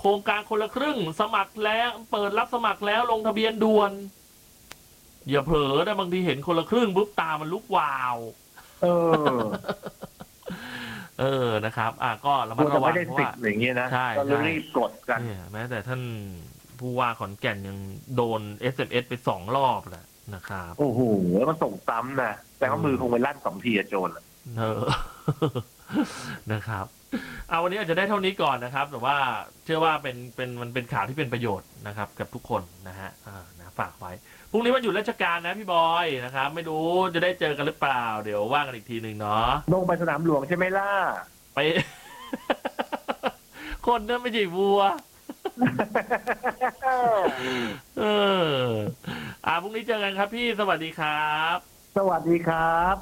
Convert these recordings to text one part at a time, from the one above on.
ครงการคนละครึ่งสมัครแล้วเปิดรับสมัครแล้วลงทะเบียนด่วนอย่าเผลอนะบางทีเห็นคนละครึ่งปุ๊บตามันลุกวาวนะครับก็ระมัดระวังเพราะว่าอย่างเงี้ยนะก็รีบกดกันแม้แต่ท่านผู้ว่าขอนแก่นยังโดน SMS ไป2 รอบแหละนะครับโอ้โหแล้วมันส่งซ้ำนะแต่ว่ามือคงไปลั่น2 ทีโจรนะครับวันนี้อาจจะได้เท่านี้ก่อนนะครับแต่ว่าเชื่อว่ามันเป็นข่าวที่เป็นประโยชน์นะครับกับทุกคนนะฮะฝากไว้พรุ่งนี้วันหยุดราชการนะพี่บอยนะครับไม่รู้จะได้เจอกันหรือเปล่าเดี๋ยวว่ากันอีกทีนึงเนาะลงไปสนามหลวงใช่ไหมล่ะไป คนนั้นไม่ใช่วัวพรุ่งนี้เจอกันครับพี่สวัสดีครับสวัสดีครับ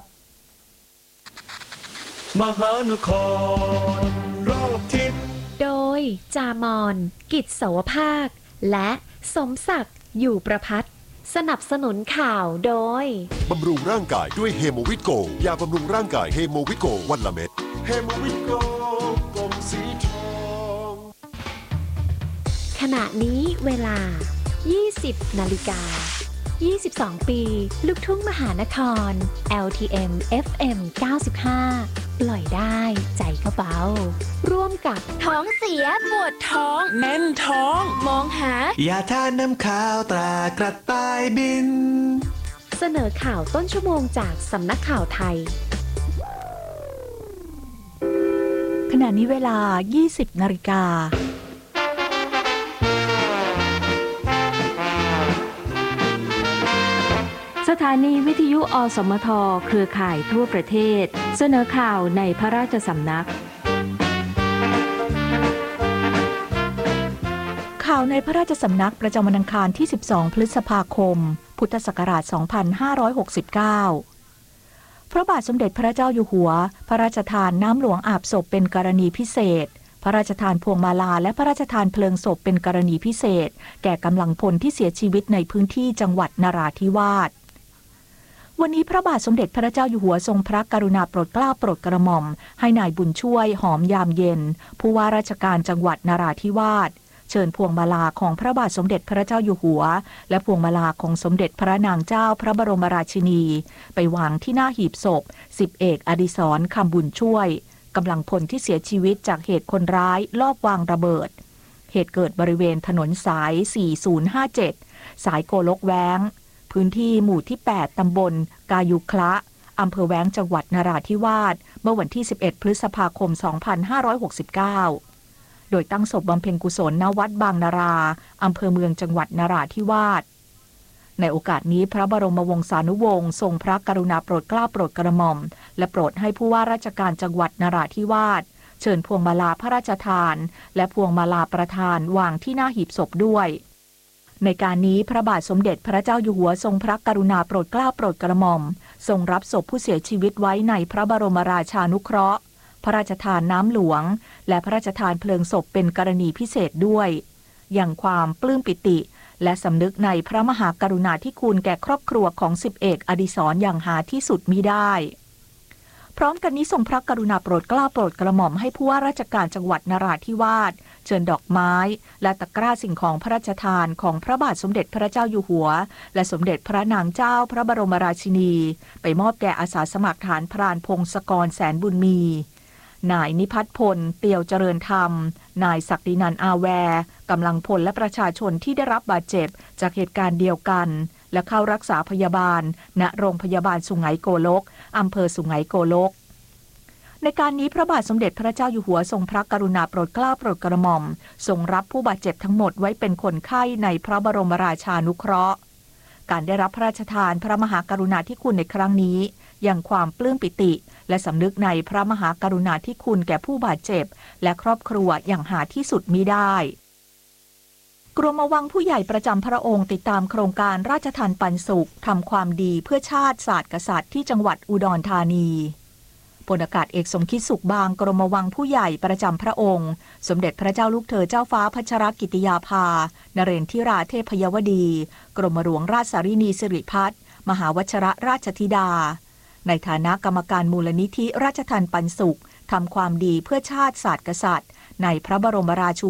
มหานครรอบทิศโดยจามอนกิจเสาวภาคและสมศักดิ์อยู่ประพัฒน์สนับสนุนข่าวโดยบำรุงร่างกายด้วยเฮโมวิตโกยาบำรุงร่างกายเฮโมวิตโกวันละเม็ดเฮโมวิตโกกลมสีทองขณะนี้เวลา 20 นาฬิกา 22 ปีลูกทุ่งมหานคร LTM FM 95 ปล่อยได้ใจก็เบาร่วมกับท้องเสียปวดท้องแน่นท้องมองหายาทาน้ำข้าวตรากระต่ายบินเสนอข่าวต้นชั่วโมงจากสำนักข่าวไทยขณะนี้เวลา 20 นาฬิกาสถานีวิทยุอสมทเครือข่ายทั่วประเทศเสนอข่าวในพระราชสำนักข่าวในพระราชสำนักประจำวันอังคารที่ 12 พฤษภาคม พุทธศักราช 2569 พระบาทสมเด็จพระเจ้าอยู่หัวพระราชทานน้ำหลวงอาบศพเป็นกรณีพิเศษพระราชทานพวงมาลาและพระราชทานเพลิงศพเป็นกรณีพิเศษแก่กำลังพลที่เสียชีวิตในพื้นที่จังหวัดนราธิวาสวันนี้พระบาทสมเด็จพระเจ้าอยู่หัวทรงพระกรุณาโปรดเกล้าโปรดกระหม่อมให้นายบุญช่วยหอมยามเย็นผู้ว่าราชการจังหวัดนราธิวาสเชิญพวงมาลาของพระบาทสมเด็จพระเจ้าอยู่หัวและพวงมาลาของสมเด็จพระนางเจ้าพระบรมราชินีไปวางที่หน้าหีบศพ10 เอกอดิศรคำบุญช่วยกำลังพลที่เสียชีวิตจากเหตุคนร้ายลอบวางระเบิดเหตุเกิดบริเวณถนนสาย 4057 สายโกลกแว้งพื้นที่หมู่ที่ 8 ตำบลกายุคละอำเภอแว้งจังหวัดนราธิวาสเมื่อวันที่ 11 พฤษภาคม 2569 โดยตั้งศพบำเพ็ญกุศลณวัดบางนาราอำเภอเมืองจังหวัดนราธิวาสในโอกาสนี้พระบรมวงศานุวงศ์ทรงพระกรุณาโปรดเกล้าโปรดกระหม่อมและโปรดให้ผู้ว่าราชการจังหวัดนราธิวาสเชิญพวงมาลาพระราชทานและพวงมาลาประธานวางที่หน้าหีบศพด้วยในการนี้พระบาทสมเด็จพระเจ้าอยู่หัวทรงพระกรุณาโปรดเกล้าโปรดกระหม่อมทรงรับศพผู้เสียชีวิตไว้ในพระบรมราชานุเคราะห์พระราชทานน้ำหลวงและพระราชทานเพลิงศพเป็นกรณีพิเศษด้วยอย่างความปลื้มปิติและสำนึกในพระมหากรุณาธิคุณแก่ครอบครัวของ10 เอกอดิศรอย่างหาที่สุดมิได้พร้อมกันนี้ทรงพระกรุณาโปรดเกล้าโปรดกระหม่อมให้ผู้ว่าราชการจังหวัดนราธิวาสเชิญดอกไม้และตะกร้าสิ่งของพระราชทานของพระบาทสมเด็จพระเจ้าอยู่หัวและสมเด็จพระนางเจ้าพระบรมราชินีไปมอบแก่อาสาสมัครทหารพรานพงศกรแสนบุญมีนายนิพัฒน์พลเตียวเจริญธรรมนายศักดินันท์อาแวร์กำลังพลและประชาชนที่ได้รับบาดเจ็บจากเหตุการณ์เดียวกันและเข้ารักษาพยาบาลณโรงพยาบาลสุไหงโกลกอำเภอสุไหงโกลกในการนี้พระบาทสมเด็จพระเจ้าอยู่หัวทรงพระกรุณาโปรดเกล้าโปรดกระหม่อมทรงรับผู้บาดเจ็บทั้งหมดไว้เป็นคนไข้ในพระบรมราชานุเคราะห์การได้รับพระราชทานพระมหากรุณาธิคุณในครั้งนี้ยังความปลื้มปิติและสำนึกในพระมหากรุณาธิคุณแก่ผู้บาดเจ็บและครอบครัวอย่างหาที่สุดมิได้กรมวังผู้ใหญ่ประจำพระองค์ติดตามโครงการราชทานปันสุขทำความดีเพื่อชาติศาสตร์กษัตริย์ที่จังหวัดอุดรธานีพลอากาศเอกสมคิดสุขบางกรมวังผู้ใหญ่ประจำพระองค์สมเด็จพระเจ้าลูกเธอเจ้าฟ้าพัชรกิติยาภานเรนทิราเทพยวดีกรมหลวงราชสารินีสิริพัฒน์มหาวชรราชธิดาในฐานะกรรมการมูลนิธิราชทานปันสุขทำความดีเพื่อชาติศาสตร์กษัตริย์ในพระบรมราชู